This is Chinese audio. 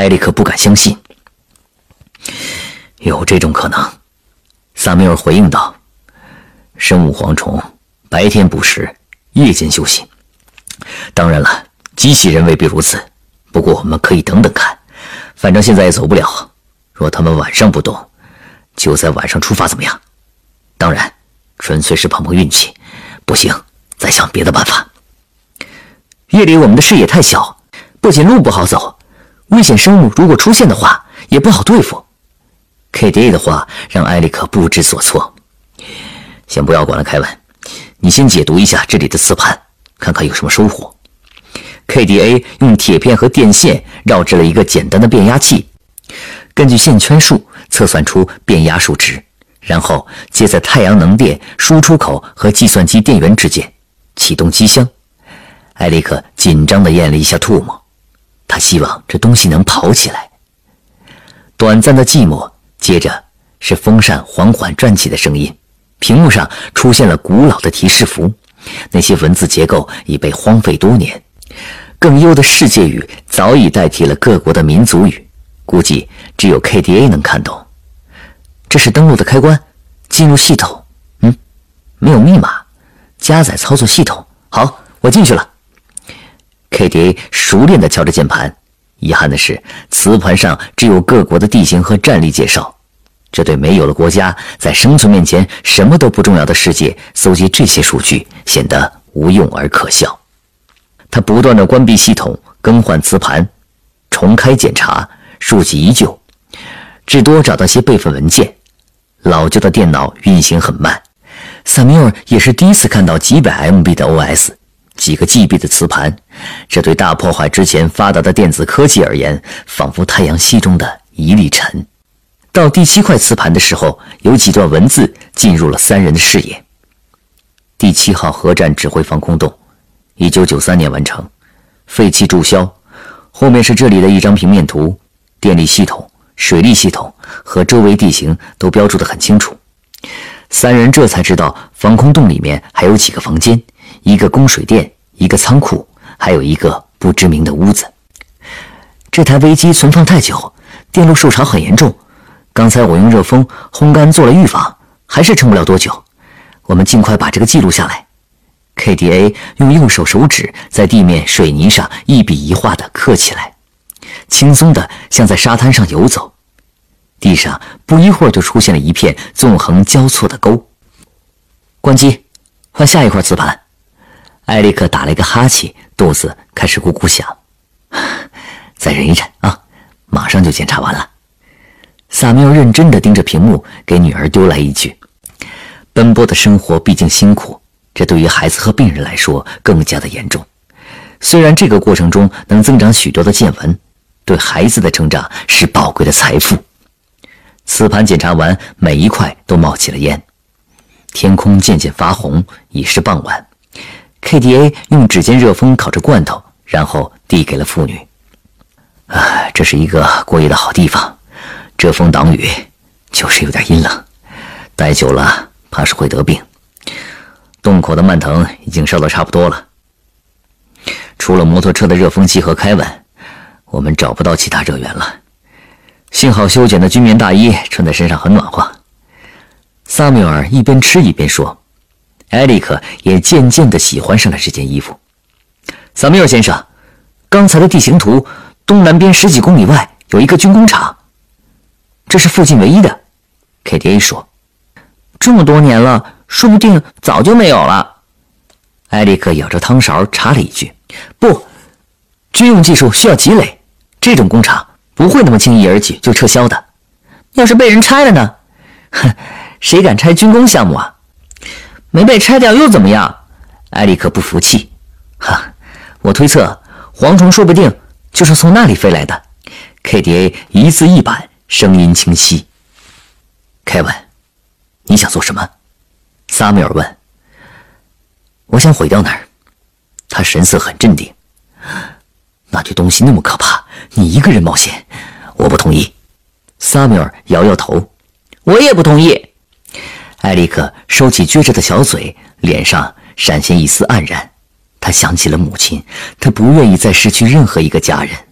埃里克不敢相信。有这种可能，萨缪尔回应道。生物蝗虫白天捕食，夜间休息。当然了，机器人未必如此，不过我们可以等等看，反正现在也走不了。若他们晚上不动，就在晚上出发怎么样？当然，纯粹是碰碰运气，不行再想别的办法。夜里我们的视野太小，不仅路不好走，危险生物如果出现的话也不好对付。KDA 的话让埃里克不知所措。先不要管了，凯文，你先解读一下这里的磁盘，看看有什么收获。KDA 用铁片和电线绕制了一个简单的变压器，根据线圈数测算出变压数值，然后接在太阳能电输出口和计算机电源之间，启动机箱。埃里克紧张地咽了一下唾沫，他希望这东西能跑起来。短暂的寂寞，接着是风扇缓缓转起的声音。屏幕上出现了古老的提示符，那些文字结构已被荒废多年。更优的世界语早已代替了各国的民族语，估计只有 KDA 能看懂。这是登录的开关，进入系统。没有密码，加载操作系统。好，我进去了。KDA 熟练地敲着键盘，遗憾的是，磁盘上只有各国的地形和战力介绍。这对没有了国家，在生存面前什么都不重要的世界，搜集这些数据显得无用而可笑。他不断地关闭系统，更换磁盘，重开检查，数据依旧，至多找到些备份文件。老旧的电脑运行很慢，萨缪尔也是第一次看到几百 MB 的 OS， 几个 GB 的磁盘，这对大破坏之前发达的电子科技而言，仿佛太阳系中的一粒尘。到第7块磁盘的时候，有几段文字进入了3人的视野。第7号核战指挥防空洞，1993年完成，废弃注销。后面是这里的一张平面图，电力系统、水利系统和周围地形都标注得很清楚。3人这才知道防空洞里面还有几个房间，一个供水电，一个仓库，还有一个不知名的屋子。这台微机存放太久，电路受潮很严重。刚才我用热风烘干做了预防，还是撑不了多久。我们尽快把这个记录下来。KDA 用右手手指在地面水泥上一笔一画地刻起来，轻松地像在沙滩上游走。地上不一会儿就出现了一片纵横交错的沟。关机，换下一块磁盘。埃里克打了一个哈欠，肚子开始咕咕响。再忍一忍啊，马上就检查完了。萨缪尔认真地盯着屏幕，给女儿丢来一句：奔波的生活毕竟辛苦，这对于孩子和病人来说更加的严重。虽然这个过程中能增长许多的见闻，对孩子的成长是宝贵的财富。磁盘检查完，每一块都冒起了烟。天空渐渐发红，已是傍晚。KDA 用指尖热风烤着罐头，然后递给了妇女。这是一个过夜的好地方，遮风挡雨，就是有点阴冷，待久了怕是会得病。洞口的蔓藤已经烧得差不多了，除了摩托车的热风机和开文，我们找不到其他热源了。幸好修剪的军棉大衣穿在身上很暖和。萨缪尔一边吃一边说，埃里克也渐渐地喜欢上了这件衣服。萨缪尔先生，刚才的地形图，东南边10几公里外有一个军工厂，这是附近唯一的。KDA 说，这么多年了，说不定早就没有了。埃里克咬着汤勺插了一句，不，军用技术需要积累，这种工厂不会那么轻易而举就撤销的。要是被人拆了呢？谁敢拆军工项目啊？没被拆掉又怎么样？埃里克不服气。我推测蝗虫说不定就是从那里飞来的。KDA 一字一板，声音清晰。凯文，你想做什么？萨缪尔问。我想毁掉那儿。他神色很镇定。那具东西那么可怕，你一个人冒险，我不同意。萨缪尔摇摇头。我也不同意。埃里克收起撅着的小嘴，脸上闪现一丝黯然。他想起了母亲，他不愿意再失去任何一个家人。